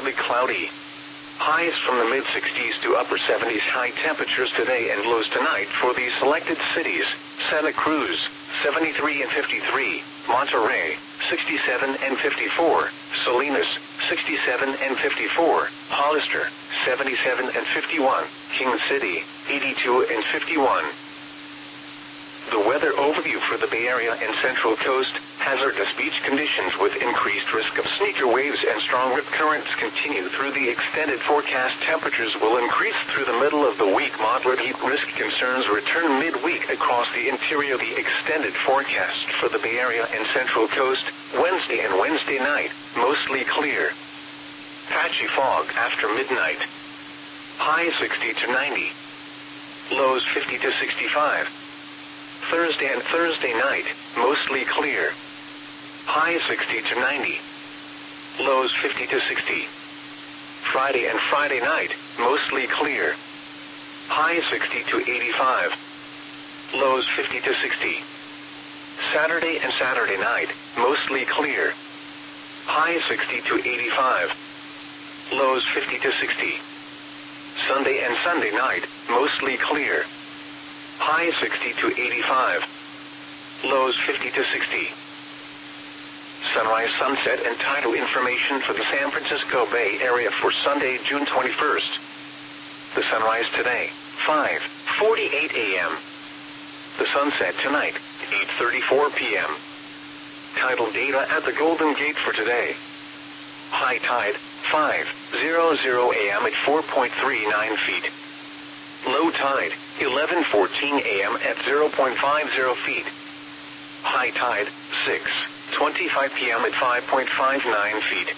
partly cloudy. Highs from the mid-60s to upper 70s. High temperatures today and lows tonight for these selected cities: Santa Cruz, 73 and 53, Monterrey, 67 and 54, Salinas, 67 and 54, Hollister, 77 and 51, King City, 82 and 51. The weather overview for the Bay Area and Central Coast: hazardous beach conditions with increased risk of sneaker waves and strong rip currents continue through the extended forecast. Temperatures will increase through the middle of the week. Moderate heat risk concerns return midweek across the interior. The extended forecast for the Bay Area and Central Coast: Wednesday and Wednesday night, mostly clear. Patchy fog after midnight. High 60 to 90. Lows 50 to 65. Thursday and Thursday night, mostly clear. High 60 to 90. Lows 50 to 60. Friday and Friday night, mostly clear. High 60 to 85. Lows 50 to 60. Saturday and Saturday night, mostly clear. High 60 to 85. Lows 50 to 60. Sunday and Sunday night, mostly clear. High 60 to 85. Lows 50 to 60. Sunrise, sunset, and tidal information for the San Francisco Bay Area for Sunday, June 21st. The sunrise today, 5:48 a.m. The sunset tonight, 8:34 p.m. Tidal data at the Golden Gate for today. High tide, 5:00 a.m. at 4.39 feet. Low tide, 11:14 a.m. at 0.50 feet. High tide, 6:25 p.m. at 5.59 feet.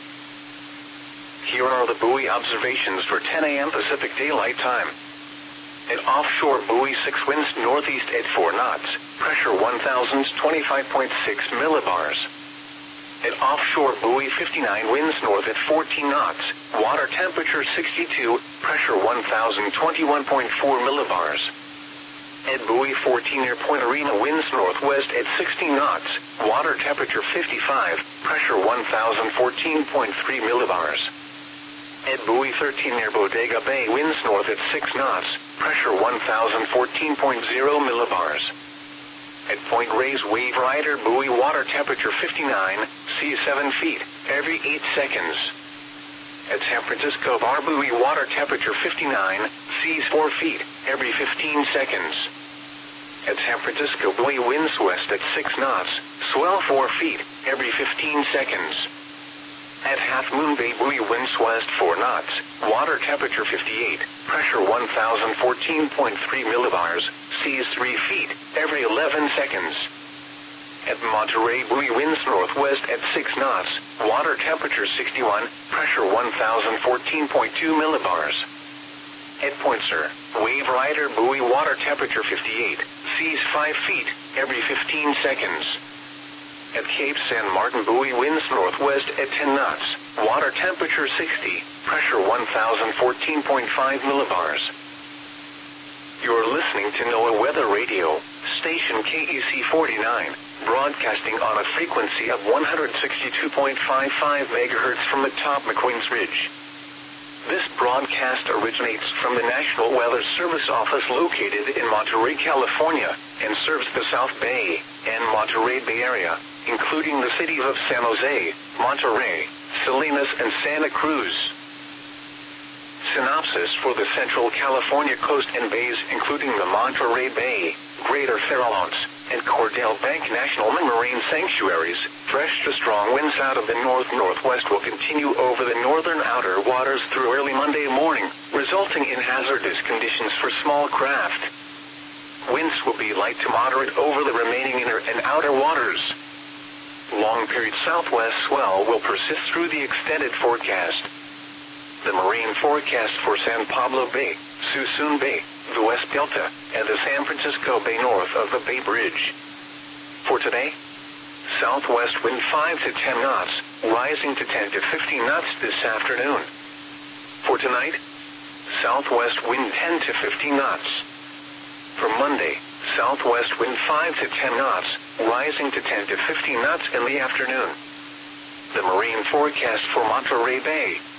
Here are the buoy observations for 10 a.m. Pacific Daylight Time. At offshore buoy 6, winds northeast at 4 knots, pressure 1,025.6 millibars. At offshore buoy 59, winds north at 14 knots, water temperature 62, pressure 1,021.4 millibars. At buoy 14 near Point Arena, winds northwest at 16 knots, water temperature 55, pressure 1,014.3 millibars. At buoy 13 near Bodega Bay, winds north at 6 knots, pressure 1,014.0 millibars. At Point Reyes Wave Rider buoy, water temperature 59, seas 7 feet, every 8 seconds. At San Francisco Bar buoy, water temperature 59, seas 4 feet, every 15 seconds. At San Francisco buoy, winds west at 6 knots, swell 4 feet, every 15 seconds. At Half Moon Bay buoy, winds west 4 knots, water temperature 58, pressure 1,014.3 millibars, seas 3 feet, every 11 seconds. At Monterey buoy, winds northwest at 6 knots, water temperature 61, pressure 1,014.2 millibars. At Point Sur Wave Rider buoy, water temperature 58, seas 5 feet, every 15 seconds. At Cape San Martin buoy, winds northwest at 10 knots, water temperature 60, pressure 1,014.5 millibars. You're listening to NOAA Weather Radio, station KEC 49, broadcasting on a frequency of 162.55 MHz from atop McQueen's Ridge. This broadcast originates from the National Weather Service office located in Monterey, California, and serves the South Bay and Monterey Bay Area, including the cities of San Jose, Monterey, Salinas, and Santa Cruz. Synopsis for the Central California coast and bays, including the Monterey Bay, Greater Farallones, and Cordell Bank National Marine Sanctuaries. Fresh to strong winds out of the north-northwest will continue over the northern outer waters through early Monday morning, resulting in hazardous conditions for small craft. Winds will be light to moderate over the remaining inner and outer waters. Long-period southwest swell will persist through the extended forecast. The marine forecast for San Pablo Bay, Suisun Bay, the West Delta, and the San Francisco Bay north of the Bay Bridge. For today, southwest wind 5 to 10 knots, rising to 10 to 15 knots this afternoon. For tonight, southwest wind 10 to 15 knots. For Monday, southwest wind 5 to 10 knots, rising to 10 to 15 knots in the afternoon. The marine forecast for Monterey Bay,